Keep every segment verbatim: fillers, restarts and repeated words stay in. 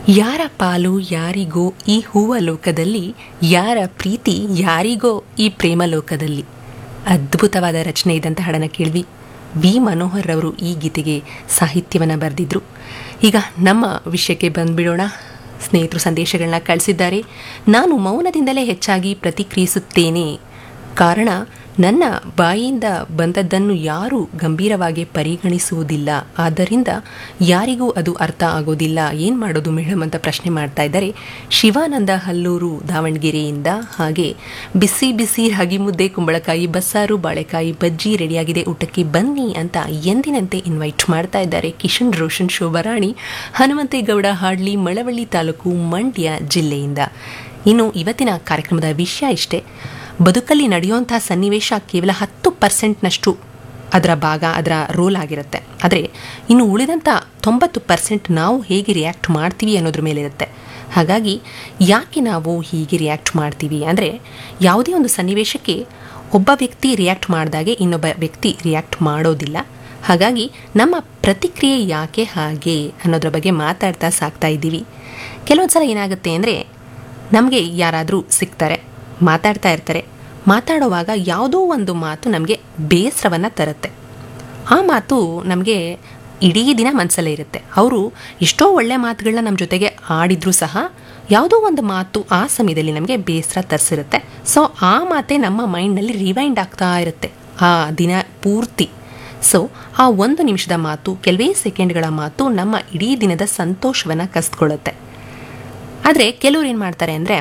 ಯಾರ ಪಾಲು ಯಾರಿಗೋ ಈ ಹೂವ ಲೋಕದಲ್ಲಿ, ಯಾರ ಪ್ರೀತಿ ಯಾರಿಗೋ ಈ ಪ್ರೇಮ ಲೋಕದಲ್ಲಿ. ಅದ್ಭುತವಾದ ರಚನೆ ಇದ್ದಂಥ ಹಾಡನ್ನು ಕೇಳಿದ್ವಿ. ವಿ ಮನೋಹರ್ ಅವರು ಈ ಗೀತೆಗೆ ಸಾಹಿತ್ಯವನ್ನು ಬರೆದಿದ್ರು. ಈಗ ನಮ್ಮ ವಿಷಯಕ್ಕೆ ಬಂದುಬಿಡೋಣ. ಸ್ನೇಹಿತರು ಸಂದೇಶಗಳನ್ನ ಕಳಿಸಿದ್ದಾರೆ. ನಾನು ಮೌನದಿಂದಲೇ ಹೆಚ್ಚಾಗಿ ಪ್ರತಿಕ್ರಿಯಿಸುತ್ತೇನೆ. ಕಾರಣ, ನನ್ನ ಬಾಯಿಯಿಂದ ಬಂದದ್ದನ್ನು ಯಾರೂ ಗಂಭೀರವಾಗಿ ಪರಿಗಣಿಸುವುದಿಲ್ಲ. ಆದ್ದರಿಂದ ಯಾರಿಗೂ ಅದು ಅರ್ಥ ಆಗೋದಿಲ್ಲ. ಏನು ಮಾಡೋದು ಮೇಡಮ್ ಅಂತ ಪ್ರಶ್ನೆ ಮಾಡ್ತಾ ಇದ್ದಾರೆ ಶಿವಾನಂದ ಹಲ್ಲೂರು ದಾವಣಗೆರೆಯಿಂದ. ಹಾಗೆ ಬಿಸಿ ಬಿಸಿ ರಾಗಿ ಮುದ್ದೆ, ಕುಂಬಳಕಾಯಿ ಬಸ್ಸಾರು, ಬಾಳೆಕಾಯಿ ಬಜ್ಜಿ ರೆಡಿಯಾಗಿದೆ, ಊಟಕ್ಕೆ ಬನ್ನಿ ಅಂತ ಎಂದಿನಂತೆ ಇನ್ವೈಟ್ ಮಾಡ್ತಾ ಇದ್ದಾರೆ ಕಿಶನ್ ರೋಷನ್ ಶೋಭರಾಣಿ, ಹನುಮಂತೇಗೌಡ ಹಾಡ್ಲಿ, ಮಳವಳ್ಳಿ ತಾಲೂಕು, ಮಂಡ್ಯ ಜಿಲ್ಲೆಯಿಂದ. ಇನ್ನು ಇವತ್ತಿನ ಕಾರ್ಯಕ್ರಮದ ವಿಷಯ ಇಷ್ಟೇ. ಬದುಕಲ್ಲಿ ನಡೆಯುವಂಥ ಸನ್ನಿವೇಶ ಕೇವಲ ಹತ್ತು ಪರ್ಸೆಂಟ್ನಷ್ಟು ಅದರ ಭಾಗ, ಅದರ ರೋಲ್ ಆಗಿರುತ್ತೆ. ಆದರೆ ಇನ್ನು ಉಳಿದಂಥ ತೊಂಬತ್ತು ಪರ್ಸೆಂಟ್ ನಾವು ಹೇಗೆ ರಿಯಾಕ್ಟ್ ಮಾಡ್ತೀವಿ ಅನ್ನೋದ್ರ ಮೇಲಿರುತ್ತೆ. ಹಾಗಾಗಿ ಯಾಕೆ ನಾವು ಹೀಗೆ ರಿಯಾಕ್ಟ್ ಮಾಡ್ತೀವಿ ಅಂದರೆ, ಯಾವುದೇ ಒಂದು ಸನ್ನಿವೇಶಕ್ಕೆ ಒಬ್ಬ ವ್ಯಕ್ತಿ ರಿಯಾಕ್ಟ್ ಮಾಡಿದಾಗೆ ಇನ್ನೊಬ್ಬ ವ್ಯಕ್ತಿ ರಿಯಾಕ್ಟ್ ಮಾಡೋದಿಲ್ಲ. ಹಾಗಾಗಿ ನಮ್ಮ ಪ್ರತಿಕ್ರಿಯೆ ಯಾಕೆ ಹಾಗೆ ಅನ್ನೋದ್ರ ಬಗ್ಗೆ ಮಾತಾಡ್ತಾ ಸಾಕ್ತಾ ಇದ್ದೀವಿ. ಕೆಲವೊಂದು ಸಲ ಏನಾಗುತ್ತೆ ಅಂದರೆ, ನಮಗೆ ಯಾರಾದರೂ ಸಿಗ್ತಾರೆ, ಮಾತಾಡ್ತಾ ಇರ್ತಾರೆ. ಮಾತಾಡುವಾಗ ಯಾವುದೋ ಒಂದು ಮಾತು ನಮಗೆ ಬೇಸರವನ್ನು ತರುತ್ತೆ. ಆ ಮಾತು ನಮಗೆ ಇಡೀ ದಿನ ಮನಸ್ಸಲ್ಲೇ ಇರುತ್ತೆ. ಅವರು ಎಷ್ಟೋ ಒಳ್ಳೆಯ ಮಾತುಗಳನ್ನ ನಮ್ಮ ಜೊತೆಗೆ ಆಡಿದ್ರೂ ಸಹ ಯಾವುದೋ ಒಂದು ಮಾತು ಆ ಸಮಯದಲ್ಲಿ ನಮಗೆ ಬೇಸರ ತರಿಸಿರುತ್ತೆ. ಸೊ ಆ ಮಾತೇ ನಮ್ಮ ಮೈಂಡ್ನಲ್ಲಿ ರಿವೈಂಡ್ ಆಗ್ತಾ ಇರುತ್ತೆ ಆ ದಿನ ಪೂರ್ತಿ. ಸೊ ಆ ಒಂದು ನಿಮಿಷದ ಮಾತು, ಕೆಲವೇ ಸೆಕೆಂಡ್ಗಳ ಮಾತು ನಮ್ಮ ಇಡೀ ದಿನದ ಸಂತೋಷವನ್ನು ಕಸ್ಕೊಳ್ಳುತ್ತೆ. ಆದರೆ ಕೆಲವ್ರು ಏನು ಮಾಡ್ತಾರೆ ಅಂದರೆ,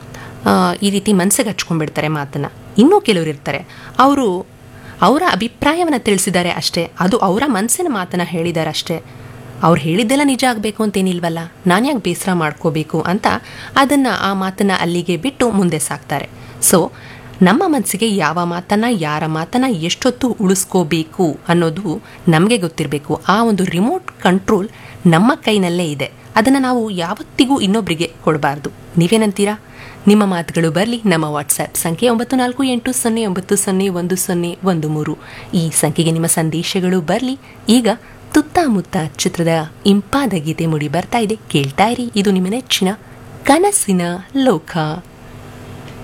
ಈ ರೀತಿ ಮನಸ್ಸಿಗೆ ಹಚ್ಕೊಂಡ್ಬಿಡ್ತಾರೆ ಮಾತನ್ನು. ಇನ್ನೂ ಕೆಲವರು ಇರ್ತಾರೆ, ಅವರು ಅವರ ಅಭಿಪ್ರಾಯವನ್ನು ತಿಳಿಸಿದ್ದಾರೆ ಅಷ್ಟೇ, ಅದು ಅವರ ಮನಸ್ಸಿನ ಮಾತನ್ನು ಹೇಳಿದ್ದಾರೆ ಅಷ್ಟೇ. ಅವ್ರು ಹೇಳಿದ್ದೆಲ್ಲ ನಿಜ ಆಗಬೇಕು ಅಂತೇನಿಲ್ವಲ್ಲ, ನಾನು ಯಾಕೆ ಬೇಸರ ಮಾಡ್ಕೋಬೇಕು ಅಂತ ಅದನ್ನು ಆ ಮಾತನ್ನು ಅಲ್ಲಿಗೆ ಬಿಟ್ಟು ಮುಂದೆ ಸಾಕ್ತಾರೆ. ಸೊ ನಮ್ಮ ಮನಸ್ಸಿಗೆ ಯಾವ ಮಾತನ್ನು, ಯಾರ ಮಾತನ್ನು ಎಷ್ಟೊತ್ತು ಉಳಿಸ್ಕೋಬೇಕು ಅನ್ನೋದು ನಮಗೆ ಗೊತ್ತಿರಬೇಕು. ಆ ಒಂದು ರಿಮೋಟ್ ಕಂಟ್ರೋಲ್ ನಮ್ಮ ಕೈನಲ್ಲೇ ಇದೆ. ಅದನ್ನು ನಾವು ಯಾವತ್ತಿಗೂ ಇನ್ನೊಬ್ಬರಿಗೆ ಕೊಡಬಾರ್ದು. ನೀವೇನಂತೀರಾ? ನಿಮ್ಮ ಮಾತುಗಳು ಬರಲಿ. ನಮ್ಮ ವಾಟ್ಸ್ಆ್ಯಪ್ ಸಂಖ್ಯೆ ಒಂಬತ್ತು ನಾಲ್ಕು ಎಂಟು ಸೊನ್ನೆ ಒಂಬತ್ತು ಸೊನ್ನೆ ಒಂದು ಸೊನ್ನೆ ಒಂದು ಮೂರು. ಈ ಸಂಖ್ಯೆಗೆ ನಿಮ್ಮ ಸಂದೇಶಗಳು ಬರಲಿ. ಈಗ ತುತ್ತಮುತ್ತ ಚಿತ್ರದ ಇಂಪಾದ ಗೀತೆ ಮೂಡಿ ಬರ್ತಾ ಇದೆ, ಕೇಳ್ತಾ ಇರಿ. ಇದು ನಿಮ್ಮ ನೆಚ್ಚಿನ ಕನಸಿನ ಲೋಕ.